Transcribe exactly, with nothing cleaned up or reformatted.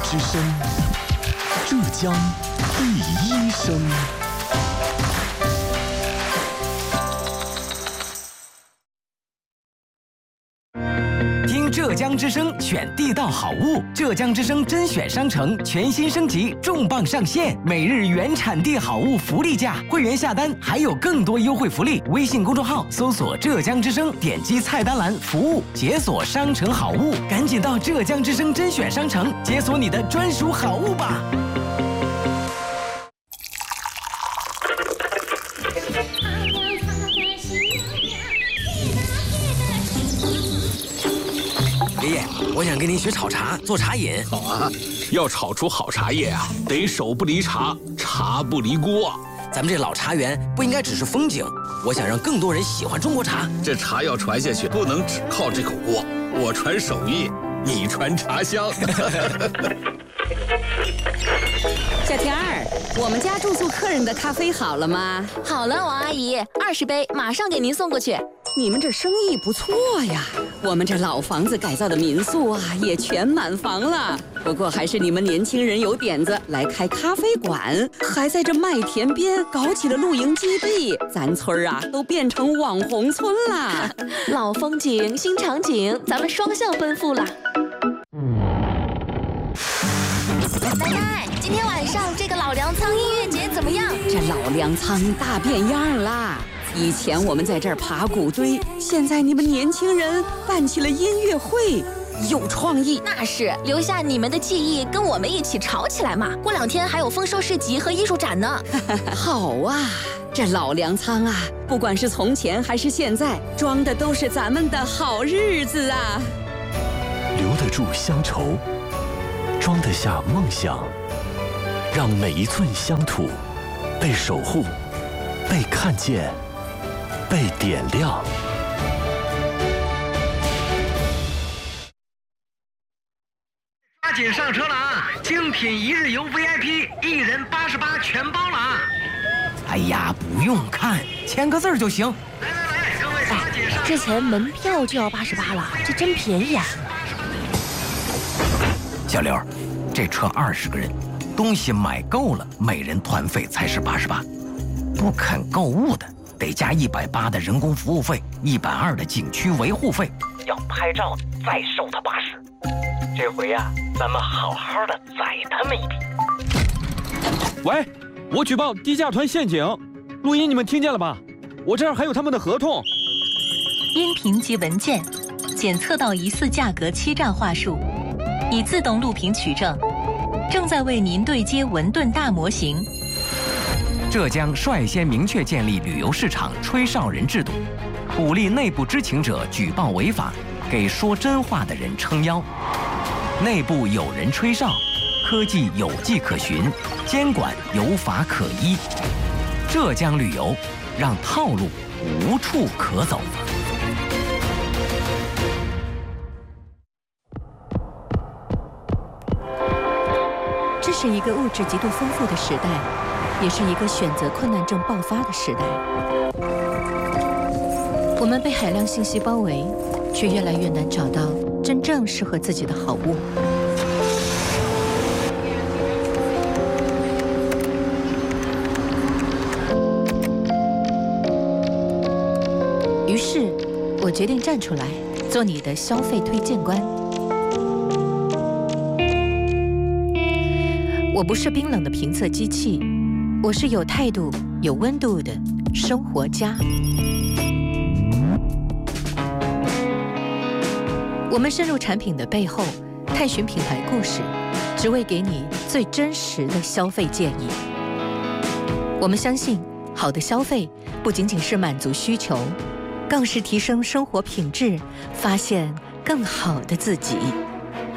之声，浙江第一声。 听浙江之声选地道好物，浙江之声甄选商城全新升级，重磅上线，每日原产地好物福利价，会员下单还有更多优惠福利。微信公众号搜索浙江之声，点击菜单栏服务解锁商城好物，赶紧到浙江之声甄选商城解锁你的专属好物吧。爷爷，我想跟您学炒茶，做茶饮。 好啊，要炒出好茶叶啊，得手不离茶，茶不离锅。 咱们这老茶园不应该只是风景，我想让更多人喜欢中国茶。 这茶要传下去，不能只靠这口锅。我传手艺，你传茶香。 小田儿，我们家住宿客人的咖啡好了吗？ 好了，王阿姨，二十杯，马上给您送过去。 你们这生意不错呀，我们这老房子改造的民宿啊，也全满房了。不过还是你们年轻人有点子，来开咖啡馆，还在这麦田边搞起了露营基地，咱村啊都变成网红村啦。 老风景，新场景，咱们双向奔赴啦。奶奶，今天晚上这个老粮仓音乐节怎么样？ 这老粮仓大变样啦！以前我们在这儿爬谷堆，现在你们年轻人办起了音乐会，有创意。 那是，留下你们的记忆，跟我们一起炒起来嘛！过两天还有丰收市集和艺术展呢。 好啊，这老粮仓啊，不管是从前还是现在，装的都是咱们的好日子啊！ 留得住乡愁，装得下梦想，让每一寸乡土被守护、被看见、被点亮。 抓紧上车了啊！精品一日游 V I P， 一人八十八全包了啊！ 哎呀，不用看，签个字就行。 来来来，各位抓紧上车！ 之前门票就要八十八了，这真便宜啊！ 小刘，这车二十个人，东西买够了，每人团费才是八十八。不肯购物的，得加一百八的人工服务费，一百二的景区维护费。要拍照的再收他八十。这回呀、啊，咱们好好的宰他们一笔。 喂，我举报低价团陷阱，录音你们听见了吧？我这儿还有他们的合同。 音频及文件检测到疑似价格欺诈话术，已自动录屏取证，正在为您对接文盾大模型。 浙江率先明确建立旅游市场吹哨人制度，鼓励内部知情者举报违法，给说真话的人撑腰。内部有人吹哨，科技有迹可循，监管有法可依。浙江旅游让套路无处可走。 这是一个物质极度丰富的时代，也是一个选择困难症爆发的时代。我们被海量信息包围，却越来越难找到真正适合自己的好物。于是，我决定站出来，做你的消费推荐官。我不是冰冷的评测机器，我是有态度、有温度的生活家。我们深入产品的背后，探寻品牌故事，只为给你最真实的消费建议。我们相信，好的消费不仅仅是满足需求，更是提升生活品质，发现更好的自己。